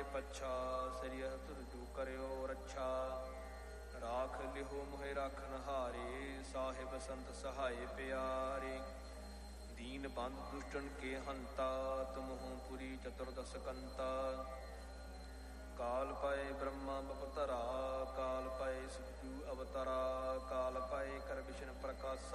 ਪੱਛਾ, ਸਰੀਰ ਤੁਰਜੂ ਕਰਿਓ ਰੱਛਾ। ਰਾਖ ਲਿਹੋ ਮੋਹਿ ਰਾਖਨ ਹਾਰੇ, ਸਾਹਿਬ ਸੰਤ ਸਹਾਏ ਪਿਆਰੇ। ਦੀਨ ਬੰਧ ਦੁਸ਼ਟਨ ਕੇ ਹੰਤਾ, ਤੁਮਹੁ ਪੁਰੀ ਚਤੁਰਦਸ ਕੰਤਾ। ਕਾਲ ਪਾਏ ਬ੍ਰਹਮਾ ਬਪਤਰਾ, ਕਾਲ ਪਾਏ ਸਿਵਜੂ ਅਵਤਰਾ। ਕਾਲ ਪਾਏ ਕਰ ਵਿਸ਼ਨ ਪ੍ਰਕਾਸ਼ਾ,